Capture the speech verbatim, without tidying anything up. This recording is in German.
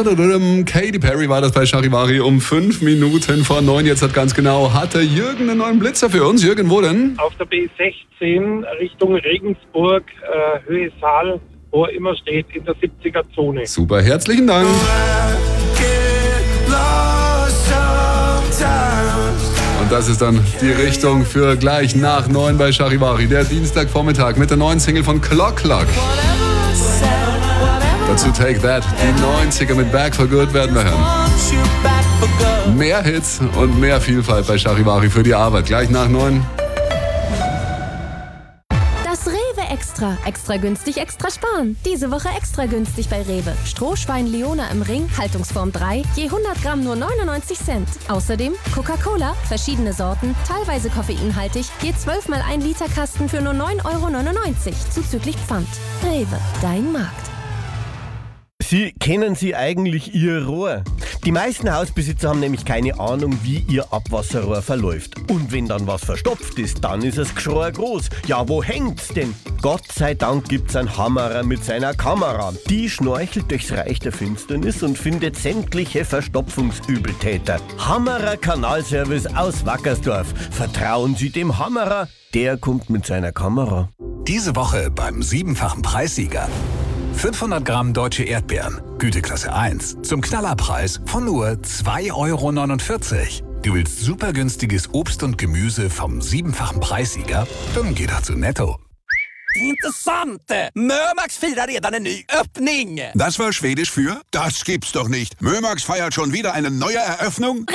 Katy Perry war das bei Charivari um fünf Minuten vor neun. Jetzt hat ganz genau, hatte Jürgen einen neuen Blitzer für uns. Jürgen, wo denn? Auf der B sechzehn Richtung Regensburg, äh, Höhe Saal, wo er immer steht, in der siebziger-Zone. Super, herzlichen Dank. Und das ist dann die Richtung für gleich nach neun bei Charivari. Der Dienstagvormittag mit der neuen Single von Clock Clock. Dazu Take That, die neunziger mit Back for Good werden wir hören. Mehr Hits und mehr Vielfalt bei Charivari für die Arbeit. Gleich nach neun. Das Rewe Extra. Extra günstig, extra sparen. Diese Woche extra günstig bei Rewe. Strohschwein Leona im Ring, Haltungsform drei, je hundert Gramm nur neunundneunzig Cent. Außerdem Coca-Cola, verschiedene Sorten, teilweise koffeinhaltig, je zwölf mal ein Liter Kasten für nur neun Euro neunundneunzig, zuzüglich Pfand. Rewe, dein Markt. Sie, kennen Sie eigentlich Ihr Rohr? Die meisten Hausbesitzer haben nämlich keine Ahnung, wie ihr Abwasserrohr verläuft. Und wenn dann was verstopft ist, dann ist das Geschrei groß. Ja, wo hängt's denn? Gott sei Dank gibt's einen Hammerer mit seiner Kamera. Die schnorchelt durchs Reich der Finsternis und findet sämtliche Verstopfungsübeltäter. Hammerer Kanalservice aus Wackersdorf. Vertrauen Sie dem Hammerer, der kommt mit seiner Kamera. Diese Woche beim siebenfachen Preissieger. fünfhundert Gramm deutsche Erdbeeren, Güteklasse eins, zum Knallerpreis von nur zwei Euro neunundvierzig. Du willst super günstiges Obst und Gemüse vom siebenfachen Preissieger? Dann geh doch zu Netto. Intressant! Mörmax firar redan en ny öppning! Das war Schwedisch für? Das gibt's doch nicht. Mörmax feiert schon wieder eine neue Eröffnung?